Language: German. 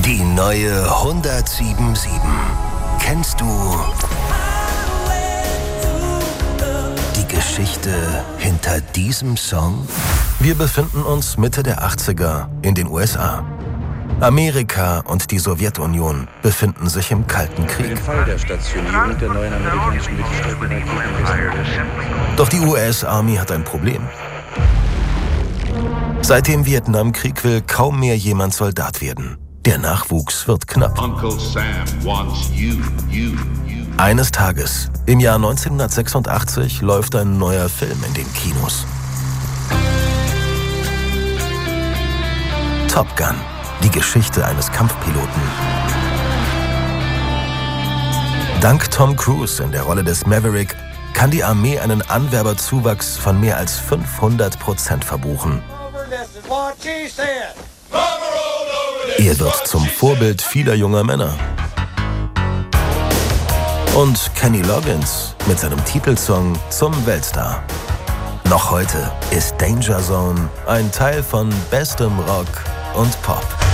Die neue 107.7. Kennst du die Geschichte hinter diesem Song? Wir befinden uns Mitte der 80er in den USA. Amerika und die Sowjetunion befinden sich im Kalten Krieg. Im Fall der Stationierung der neuen amerikanischen Mittelstreckenraketen. Doch die US Army hat ein Problem. Seit dem Vietnamkrieg will kaum mehr jemand Soldat werden. Der Nachwuchs wird knapp. Uncle Sam wants you. Eines Tages, im Jahr 1986, läuft ein neuer Film in den Kinos. Top Gun, die Geschichte eines Kampfpiloten. Dank Tom Cruise in der Rolle des Maverick kann die Armee einen Anwerberzuwachs von mehr als 500% verbuchen. Er wird zum Vorbild vieler junger Männer. Und Kenny Loggins mit seinem Titelsong zum Weltstar. Noch heute ist Danger Zone ein Teil von bestem Rock und Pop.